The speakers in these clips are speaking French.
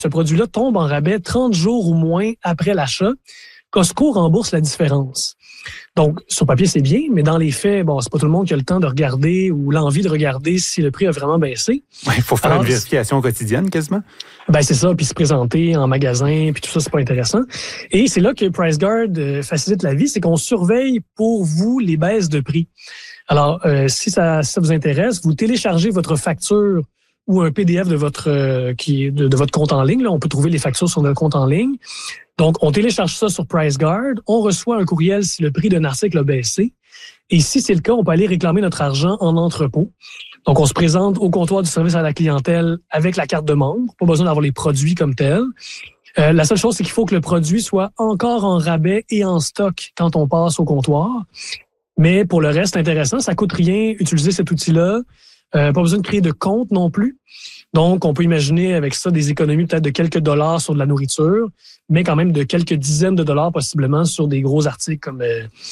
ce produit-là tombe en rabais 30 jours ou moins après l'achat, Costco rembourse la différence. Donc, sur papier, c'est bien, mais dans les faits, bon, c'est pas tout le monde qui a le temps de regarder ou l'envie de regarder si le prix a vraiment baissé. Ouais, il faut faire une vérification quotidienne, quasiment. Ben, c'est ça, puis se présenter en magasin, puis tout ça, c'est pas intéressant. Et c'est là que PriceGuard facilite la vie, c'est qu'on surveille pour vous les baisses de prix. Alors, si ça vous intéresse, vous téléchargez votre facture ou un PDF de votre de votre compte en ligne. Là, on peut trouver les factures sur notre compte en ligne. Donc, on télécharge ça sur PriceGuard. On reçoit un courriel si le prix d'un article a baissé. Et si c'est le cas, on peut aller réclamer notre argent en entrepôt. Donc, on se présente au comptoir du service à la clientèle avec la carte de membre. Pas besoin d'avoir les produits comme tels. La seule chose, c'est qu'il faut que le produit soit encore en rabais et en stock quand on passe au comptoir. Mais pour le reste, intéressant, ça coûte rien utiliser cet outil-là. Pas besoin de créer de compte non plus. Donc, on peut imaginer avec ça des économies peut-être de quelques dollars sur de la nourriture, mais quand même de quelques dizaines de dollars possiblement sur des gros articles comme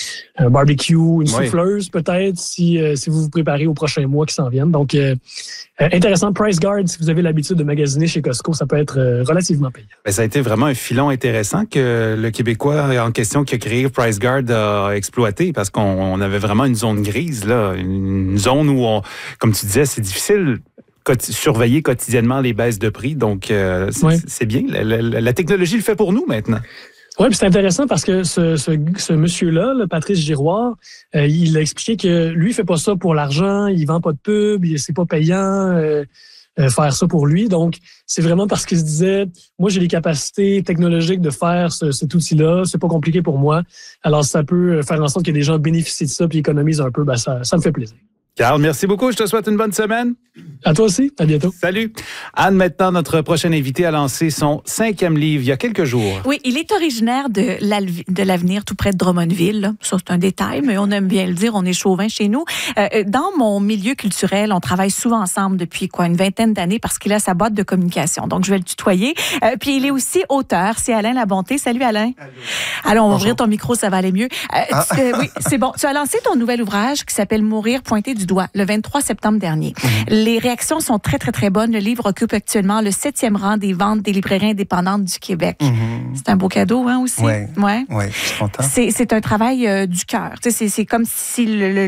un barbecue, une souffleuse peut-être, si vous vous préparez aux prochains mois qui s'en viennent. Donc, intéressant. PriceGuard, si vous avez l'habitude de magasiner chez Costco, ça peut être relativement payant. Ben, ça a été vraiment un filon intéressant que le Québécois en question qui a créé PriceGuard a exploité parce qu'on avait vraiment une zone grise, là, une zone où, comme tu disais, c'est difficile surveiller quotidiennement les baisses de prix. Donc, c'est bien. La technologie le fait pour nous maintenant. Oui, puis c'est intéressant parce que ce monsieur-là, le Patrice Giroir, il a expliqué que lui, il fait pas ça pour l'argent, il vend pas de pub, c'est pas payant faire ça pour lui. Donc, c'est vraiment parce qu'il se disait, moi, j'ai les capacités technologiques de faire cet outil-là, c'est pas compliqué pour moi. Alors, ça peut faire en sorte que des gens bénéficient de ça puis économisent un peu. Ben, ça me fait plaisir. Carl, merci beaucoup. Je te souhaite une bonne semaine. À toi aussi. À bientôt. Salut. Anne, maintenant, notre prochaine invitée a lancé son 5e livre il y a quelques jours. Oui, il est originaire de l'Avenir, tout près de Drummondville. Là. Ça, c'est un détail, mais on aime bien le dire. On est chauvin chez nous. Dans mon milieu culturel, on travaille souvent ensemble depuis une vingtaine d'années parce qu'il a sa boîte de communication. Donc, je vais le tutoyer. Puis, il est aussi auteur. C'est Alain Labonté. Salut, Alain. Allô. Alors, on va ouvrir ton micro, ça va aller mieux. Oui, c'est bon. Tu as lancé ton nouvel ouvrage qui s'appelle Mourir pointé du doigt le 23 septembre dernier. Les réactions sont très, très, très bonnes. Le livre occupe actuellement le 7e rang des ventes des librairies indépendantes du Québec. C'est un beau cadeau, hein, aussi? Oui, je suis content. C'est un travail du cœur. C'est comme si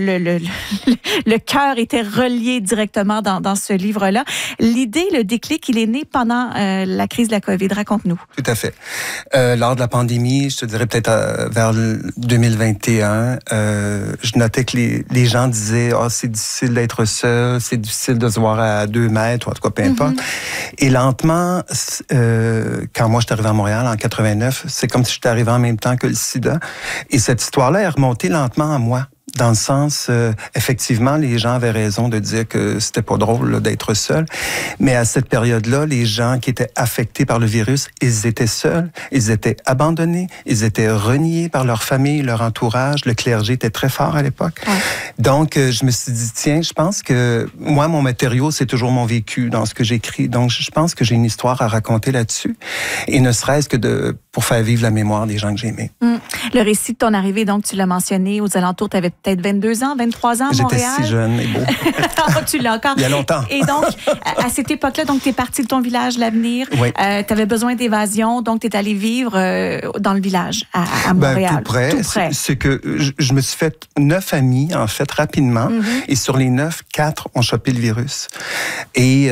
le cœur était relié directement dans ce livre-là. L'idée, le déclic, il est né pendant la crise de la COVID. Raconte-nous. Tout à fait. Lors de la pandémie, je te dirais peut-être vers 2021, je notais que les gens disaient « c'est difficile d'être seul, c'est difficile de se voir à 2 mètres, ou en tout cas, peu importe. Et lentement, quand moi, je suis arrivé à Montréal en 89, c'est comme si j'étais arrivé en même temps que le sida. Et cette histoire-là est remontée lentement à moi. Dans le sens, effectivement, les gens avaient raison de dire que c'était pas drôle là, d'être seul. Mais à cette période-là, les gens qui étaient affectés par le virus, ils étaient seuls, ils étaient abandonnés, ils étaient reniés par leur famille, leur entourage. Le clergé était très fort à l'époque. Ouais. Donc, je me suis dit, tiens, je pense que moi, mon matériau, c'est toujours mon vécu dans ce que j'écris. Donc, je pense que j'ai une histoire à raconter là-dessus. Et ne serait-ce que pour faire vivre la mémoire des gens que j'aimais. Le récit de ton arrivée, donc, tu l'as mentionné, aux alentours, tu avais peut-être 22 ans, 23 ans à Montréal. J'étais si jeune et beau. Tu l'as encore. Il y a longtemps. Et donc, à cette époque-là, donc, tu es parti de ton village, l'Avenir. Oui. Tu avais besoin d'évasion, donc tu es allé vivre dans le village, à Montréal. Tout près. C'est que je me suis fait 9 amis, en fait, rapidement. Et sur les 9, 4 ont chopé le virus. Et...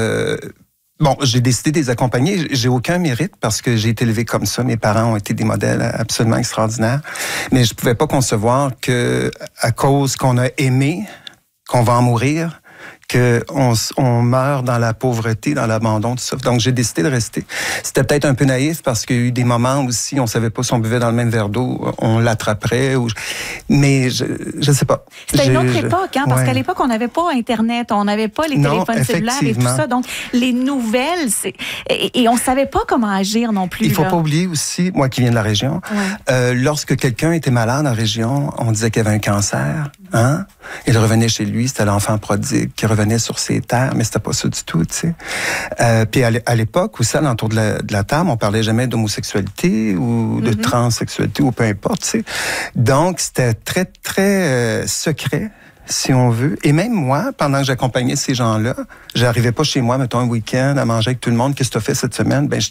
Bon, j'ai décidé de les accompagner. J'ai aucun mérite parce que j'ai été élevé comme ça. Mes parents ont été des modèles absolument extraordinaires. Mais je pouvais pas concevoir que, à cause qu'on a aimé, qu'on va en mourir, qu'on meurt dans la pauvreté, dans l'abandon, tout ça. Donc, j'ai décidé de rester. C'était peut-être un peu naïf parce qu'il y a eu des moments où si on savait pas si on buvait dans le même verre d'eau, on l'attraperait. Mais je sais pas. C'était une autre époque, hein, parce qu'à l'époque, on n'avait pas Internet, on n'avait pas les téléphones cellulaires et tout ça. Donc, les nouvelles, et on savait pas comment agir non plus. Il faut pas oublier aussi, moi qui viens de la région, lorsque quelqu'un était malade dans la région, on disait qu'il avait un cancer, hein? Il revenait chez lui, c'était l'enfant prodigue qui revenait sur ses terres, mais c'était pas ça du tout, tu sais. Puis à l'époque, aussi, à l'entour de la table, on parlait jamais d'homosexualité ou de transsexualité ou peu importe, tu sais. Donc, c'était très, très secret, si on veut. Et même moi, pendant que j'accompagnais ces gens-là, j'arrivais pas chez moi, mettons, un week-end, à manger avec tout le monde. Qu'est-ce que tu as fait cette semaine? Ben, je